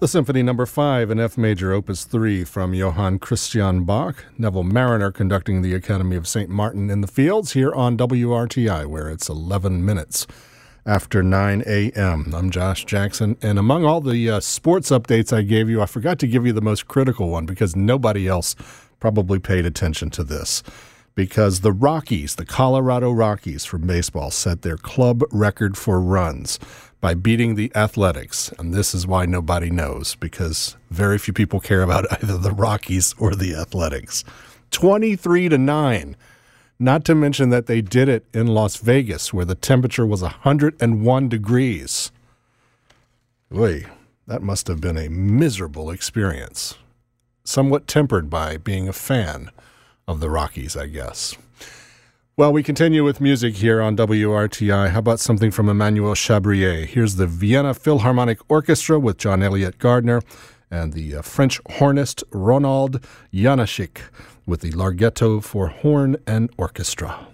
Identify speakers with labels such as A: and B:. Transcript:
A: The Symphony No. 5 in F Major, Opus 3 from Johann Christian Bach, Neville Mariner conducting the Academy of St. Martin in the Fields here on WRTI, where it's 11 minutes after 9 a.m. I'm Josh Jackson, and among all the sports updates I gave you, I forgot to give you the most critical one because nobody else probably paid attention to this. Because the Rockies, the Colorado Rockies from baseball, set their club record for runs by beating the Athletics. And this is why nobody knows, because very few people care about either the Rockies or the Athletics. 23-9. Not to mention that they did it in Las Vegas, where the temperature was 101 degrees. Oy, that must have been a miserable experience. Somewhat tempered by being a fan of the Rockies, I guess. Well, we continue with music here on WRTI. How about something from Emmanuel Chabrier? Here's the Vienna Philharmonic Orchestra with John Elliott Gardner and the French hornist Ronald Janacek with the Larghetto for horn and orchestra.